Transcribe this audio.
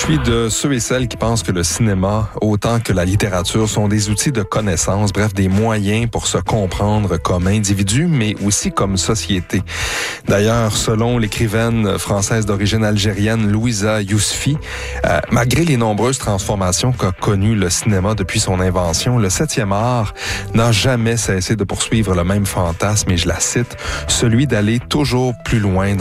suis de ceux et celles qui pensent que le cinéma, autant que la littérature, sont des outils de connaissance, bref, des moyens pour se comprendre comme individu, mais aussi comme société. D'ailleurs, selon l'écrivaine française d'origine algérienne Louisa Yousfi, malgré les nombreuses transformations qu'a connues le cinéma depuis son invention, le 7e art n'a jamais cessé de poursuivre le même fantasme, et je la cite, celui d'aller toujours plus loin